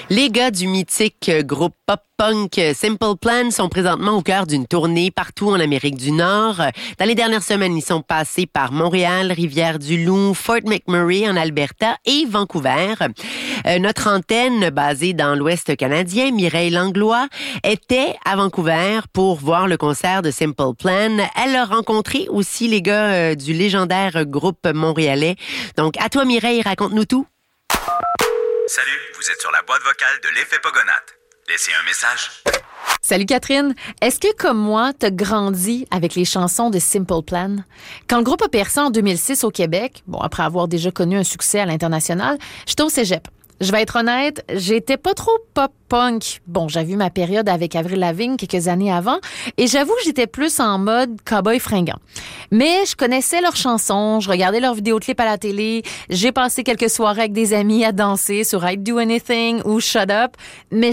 Les gars du mythique groupe pop-punk Simple Plan sont présentement au cœur d'une tournée partout en Amérique du Nord. Dans les dernières semaines, ils sont passés par Montréal, Rivière-du-Loup, Fort McMurray en Alberta et Vancouver. Notre antenne, basée dans l'Ouest canadien, Mireille Langlois, était à Vancouver pour voir le concert de Simple Plan. Elle a rencontré aussi les gars du légendaire groupe montréalais. Donc, à toi Mireille, raconte-nous tout. Salut, vous êtes sur la boîte vocale de l'effet Pogonate. Laissez un message. Salut Catherine. Est-ce que, comme moi, t'as grandi avec les chansons de Simple Plan? Quand le groupe a percé en 2006 au Québec, après avoir déjà connu un succès à l'international, j'étais au cégep. Je vais être honnête, j'étais pas trop pop-punk. J'avais eu ma période avec Avril Lavigne quelques années avant et j'avoue que j'étais plus en mode cowboy fringant. Mais je connaissais leurs chansons, je regardais leurs vidéoclips à la télé, j'ai passé quelques soirées avec des amis à danser sur I'd Do Anything ou Shut Up, mais